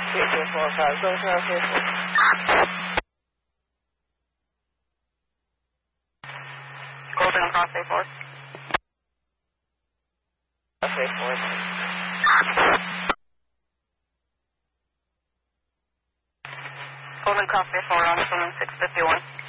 1845, go to location. Golden Cross A4. Okay, 4. Golden Cross A4 on 651.